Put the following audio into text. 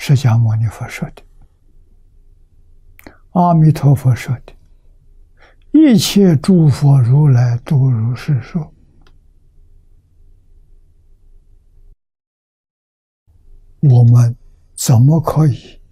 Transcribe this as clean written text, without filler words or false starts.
释迦牟尼佛说的，阿弥陀佛说的，一切诸佛如来都如是说。我们怎么可以